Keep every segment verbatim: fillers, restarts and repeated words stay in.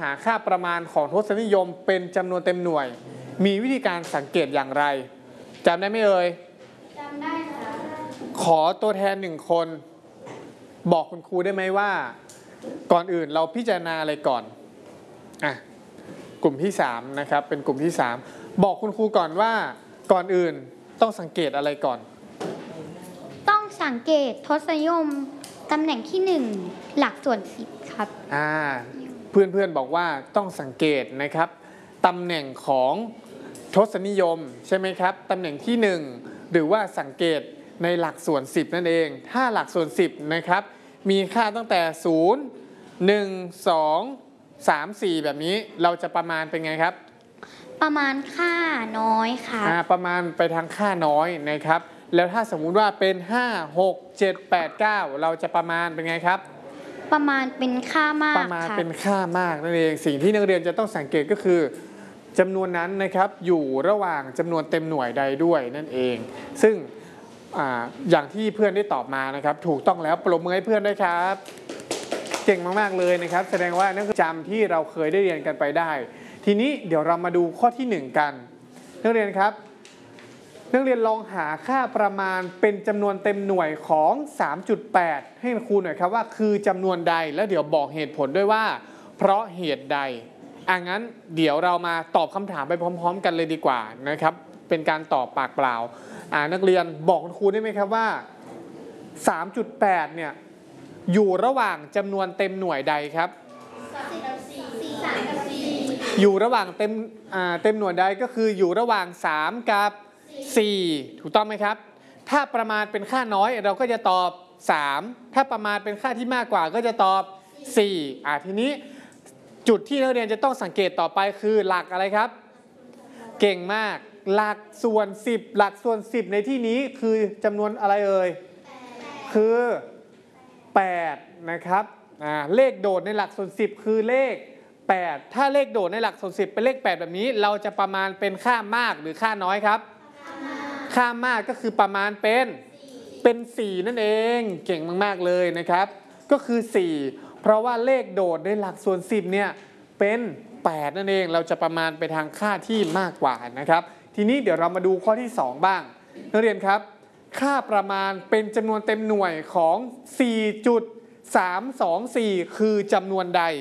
หาค่าประมาณของทศนิยมเป็นจำนวนเต็มหน่วยมีวิธีการสังเกตอย่างไรจำได้ไหมเอ่ยจำได้ค่ะขอตัวแทนหนึ่งคนบอกคุณครูได้ไหมว่าก่อนอื่นเราพิจารณาอะไรก่อนอ่ะกลุ่มที่สามนะครับเป็นกลุ่มที่สามบอกคุณครูก่อนว่าก่อนอื่นต้องสังเกตอะไรก่อนต้องสังเกตทศนิยมตำแหน่งที่หนึ่งหลักส่วนสิบครับอ่าเพื่อนๆบอกว่าต้องสังเกตนะครับตำแหน่งของทศนิยมใช่ไหมครับตำแหน่งที่หนึ่งหรือว่าสังเกตในหลักส่วนสิบนั่นเองถ้าหลักส่วนสิบนะครับมีค่าตั้งแต่ศูนย์ หนึ่ง สอง สาม สี่แบบนี้เราจะประมาณเป็นไงครับประมาณค่าน้อยค่ะอ่าประมาณไปทางค่าน้อยนะครับแล้วถ้าสมมุติว่าเป็นห้า หก เจ็ด แปด เก้าเราจะประมาณเป็นไงครับประมาณเป็นค่ามากประมาณเป็นค่ามากนั่นเองสิ่งที่นักเรียนจะต้องสังเกตก็คือจำนวนนั้นนะครับอยู่ระหว่างจำนวนเต็มหน่วยใดด้วยนั่นเองซึ่ง อ, อย่างที่เพื่อนได้ตอบมานะครับถูกต้องแล้วปรบมือให้เพื่อนด้วยครับเก่งมากๆเลยนะครับแสดงว่านักจำที่เราเคยได้เรียนกันไปได้ทีนี้เดี๋ยวเรามาดูข้อที่หนึ่งกันนักเรียนครับนักเรียนลองหาค่าประมาณเป็นจำนวนเต็มหน่วยของ สามจุดแปด ให้ครูหน่อยครับว่าคือจำนวนใดแล้วเดี๋ยวบอกเหตุผลด้วยว่าเพราะเหตุใดอ่ะงั้นเดี๋ยวเรามาตอบคำถามไปพร้อมๆกันเลยดีกว่านะครับเป็นการตอบปากเปล่าอ่านักเรียนบอกครูได้ไหมครับว่า สามจุดแปด เนี่ยอยู่ระหว่างจำนวนเต็มหน่วยใดครับอยู่ระหว่างเต็มอ่าเต็มหน่วยใดก็คืออยู่ระหว่างสามกับสี่ถูกต้องไหมครับถ้าประมาณเป็นค่าน้อยเราก็จะตอบสามถ้าประมาณเป็นค่าที่มากกว่าก็จะตอบสี่อ่าทีนี้จุดที่นักเรียนจะต้องสังเกตต่อไปคือหลักอะไรครับเก่งมากหลักส่วนสิบหลักส่วนสิบในที่นี้คือจำนวนอะไรเอ่ยคือแปดนะครับอ่าเลขโดดในหลักส่วนสิบคือเลขแปดถ้าเลขโดดในหลักส่วนสิบเป็นเลขแปดแบบนี้เราจะประมาณเป็นค่ามากหรือค่าน้อยครับค่ามากก็คือประมาณเป็นเป็นสี่นั่นเองเก่งมากๆเลยนะครับก็คือสี่เพราะว่าเลขโดดในหลักส่วนสิบเนี่ยเป็นแปดนั่นเองเราจะประมาณไปทางค่าที่มากกว่านะครับทีนี้เดี๋ยวเรามาดูข้อที่สองบ้างนักเรียนครับค่าประมาณเป็นจำนวนเต็มหน่วยของ สี่จุดสามสองสี่ คือจำนวนใด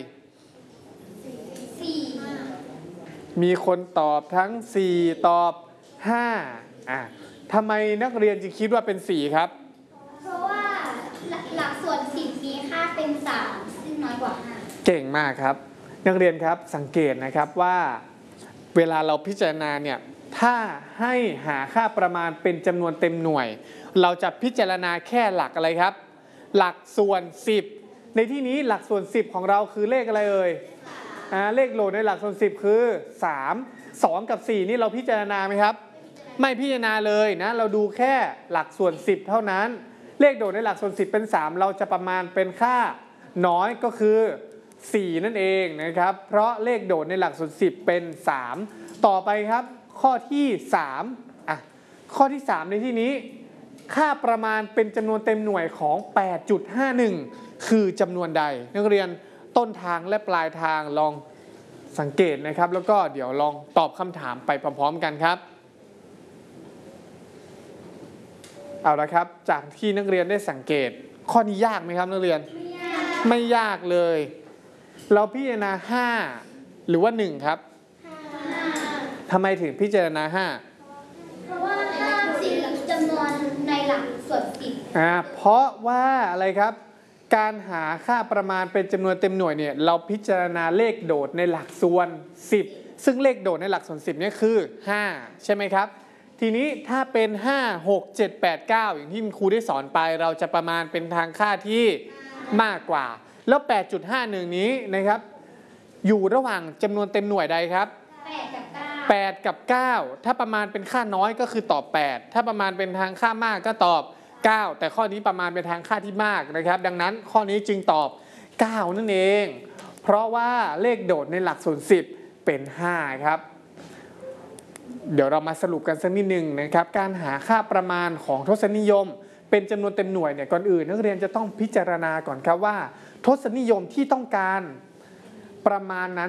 มีคนตอบทั้งสี่ตอบห้าอ่ะทำไมนักเรียนจึงคิดว่าเป็นสี่ครับเพราะว่าหลักส่วนสิบมีค่าเป็นสามซึ่งน้อยกว่าห้าเก่งมากครับนักเรียนครับสังเกตนะครับว่าเวลาเราพิจารณาเนี่ยถ้าให้หาค่าประมาณเป็นจำนวนเต็มหน่วยเราจะพิจารณาแค่หลักอะไรครับหลักส่วนสิบในที่นี้หลักส่วนสิบของเราคือเลขอะไรเอ่ยอ่าเลขโหลดในหลักส่วนสิบคือสาม สองกับสี่นี่เราพิจารณาไหมครับไม่พิจารณาเลยนะเราดูแค่หลักส่วนสิบเท่านั้นเลขโดดในหลักส่วนสิบเป็นสามเราจะประมาณเป็นค่าน้อยก็คือสี่นั่นเองนะครับเพราะเลขโดดในหลักส่วนสิบเป็นสามต่อไปครับข้อที่สามอ่ะข้อที่สามในที่นี้ค่าประมาณเป็นจำนวนเต็มหน่วยของ แปดจุดห้าหนึ่ง คือจำนวนใดนักเรียนต้นทางและปลายทางลองสังเกตนะครับแล้วก็เดี๋ยวลองตอบคำถามไปพร้อมๆกันครับเอาละครับจากที่นักเรียนได้สังเกตข้อนี้ยากไหมครับนักเรียนไม่ยากไม่ยากเลยเราพิจารณาห้าหรือว่าหนึ่งครับทำไมถึงพิจารณาห้าเพราะว่าห้าสี่จำนวนในหลักส่วนสิบอ่าเพราะว่าอะไรครับการหาค่าประมาณเป็นจำนวนเต็มหน่วยเนี่ยเราพิจารณาเลขโดดในหลักส่วนสิบซึ่งเลขโดดในหลักส่วนสิบเนี่ยคือห้าใช่ไหมครับทีนี้ถ้าเป็นห้า หก เจ็ด แปด เก้าอย่างที่ครูได้สอนไปเราจะประมาณเป็นทางค่าที่มากกว่าแล้ว แปดจุดห้าหนึ่ง นี้นะครับอยู่ระหว่างจำนวนเต็มหน่วยใดครับแปดกับเก้าถ้าประมาณเป็นค่าน้อยก็คือตอบแปดถ้าประมาณเป็นทางค่ามากก็ตอบเก้าแต่ข้อนี้ประมาณเป็นทางค่าที่มากนะครับดังนั้นข้อนี้จึงตอบเก้านั่นเองเพราะว่าเลขโดดในหลักส่วนสิบเป็นห้าครับเดี๋ยวเรามาสรุปกันสักนิดนึงนะครับการหาค่าประมาณของทศนิยมเป็นจำนวนเต็มหน่วยเนี่ยก่อนอื่นนักเรียนจะต้องพิจารณาก่อนครับว่าทศนิยมที่ต้องการประมาณนั้น